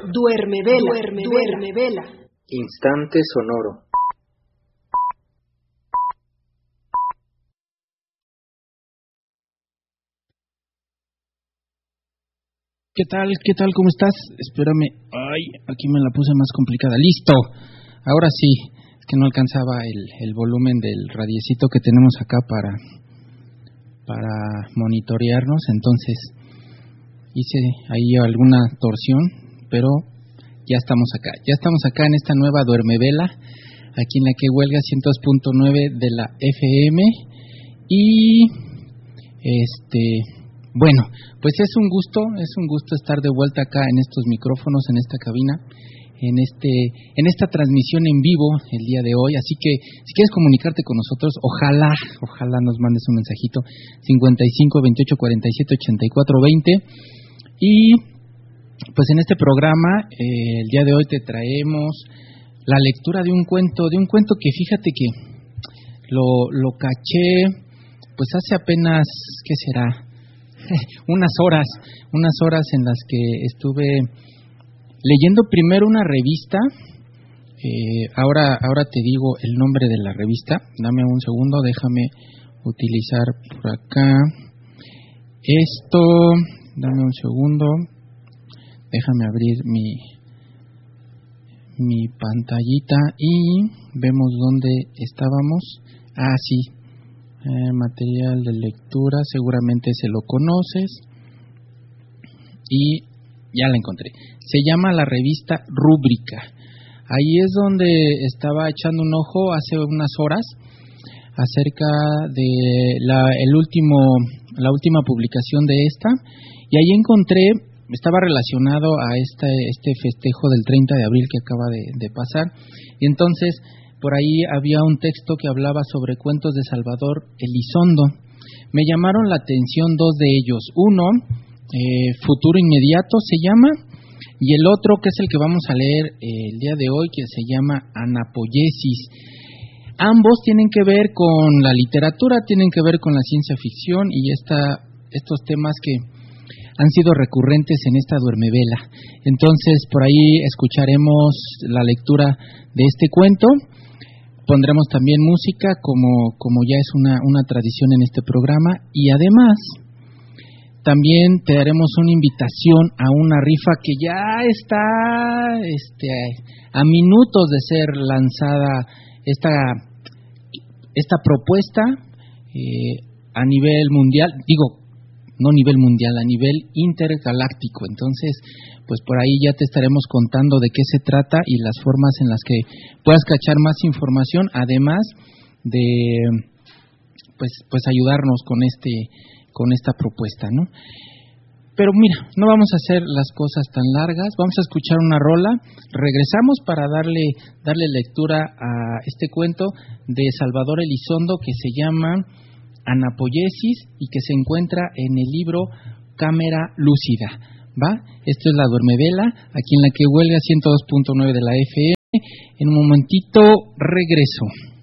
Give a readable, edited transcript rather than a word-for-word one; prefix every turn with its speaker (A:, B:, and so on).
A: Duerme vela.
B: Instante sonoro.
C: ¿Qué tal? ¿Cómo estás? Espérame. Ay, aquí me la puse más complicada. ¡Listo! Ahora sí. Es que no alcanzaba el volumen del radiecito que tenemos acá para monitorearnos. Entonces, hice ahí alguna torsión, pero ya estamos acá. Ya estamos acá en esta nueva Duerme Vela, aquí en la que huelga 102.9 de la FM. Y, bueno, pues es un gusto estar de vuelta acá en estos micrófonos, en esta cabina, en esta transmisión en vivo el día de hoy. Así que si quieres comunicarte con nosotros, ojalá nos mandes un mensajito 55 28 47 84 20. Y pues en este programa el día de hoy te traemos la lectura de un cuento que fíjate que lo caché pues hace apenas, ¿qué será? unas horas en las que estuve leyendo primero una revista. Ahora te digo el nombre de la revista. Dame un segundo, déjame utilizar por acá esto. Dame un segundo, déjame abrir mi pantallita y vemos dónde estábamos. Sí. Material de lectura, seguramente se lo conoces y ya la encontré. Se llama la revista Rúbrica. Ahí es donde estaba echando un ojo hace unas horas acerca de la última publicación de esta, y ahí estaba relacionado a este festejo del 30 de abril que acaba de pasar, y entonces por ahí había un texto que hablaba sobre cuentos de Salvador Elizondo. Me llamaron la atención dos de ellos. Uno, Futuro Inmediato se llama, y el otro, que es el que vamos a leer el día de hoy, que se llama Anapoyesis. Ambos tienen que ver con la literatura, tienen que ver con la ciencia ficción y estos temas que han sido recurrentes en esta duermevela. Entonces, por ahí escucharemos la lectura de este cuento. Pondremos también música, como ya es una tradición en este programa, y además también te daremos una invitación a una rifa que ya está a minutos de ser lanzada esta propuesta a nivel mundial, no nivel mundial, a nivel intergaláctico. Entonces, pues por ahí ya te estaremos contando de qué se trata y las formas en las que puedas cachar más información, además de pues ayudarnos con esta propuesta, ¿no? Pero mira, no vamos a hacer las cosas tan largas, vamos a escuchar una rola, regresamos para darle lectura a este cuento de Salvador Elizondo que se llama Anapoyesis y que se encuentra en el libro Cámara Lúcida, ¿va? Esto es la Duermevela, aquí en la que huelga 102.9 de la FM. En un momentito regreso.